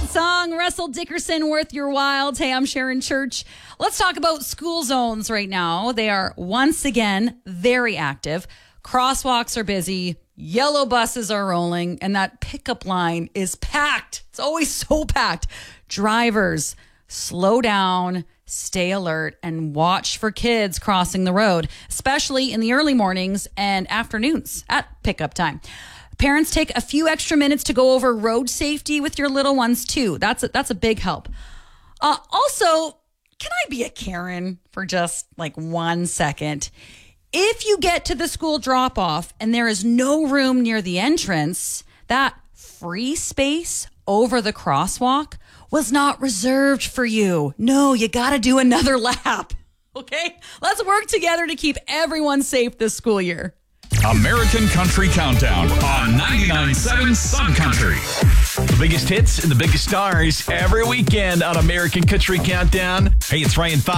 Song, Russell Dickerson, Worth Your While. Hey, I'm Sharon Church. Let's talk about school zones right now. They are once again very active. Crosswalks are busy. Yellow buses are rolling. And that pickup line is packed. It's always so packed. Drivers, slow down, stay alert, and watch for kids crossing the road, especially in the early mornings and afternoons at pickup time. Parents, take a few extra minutes to go over road safety with your little ones too. That's a big help. Also, can I be a Karen for just like 1 second? If you get to the school drop-off and there is no room near the entrance, that free space over the crosswalk was not reserved for you. No, you got to do another lap. Okay? Let's work together to keep everyone safe this school year. American Country Countdown on 99.7 Sun Country. The biggest hits and the biggest stars every weekend on American Country Countdown. Hey, it's Ryan 5.